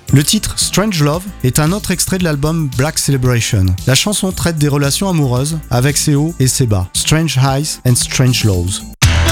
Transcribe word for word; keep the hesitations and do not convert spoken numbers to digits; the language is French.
Le titre Strange Love est un autre extrait de l'album Black Celebration. La chanson traite des relations amoureuses avec ses hauts et ses bas, Strange Highs and Strange Lows.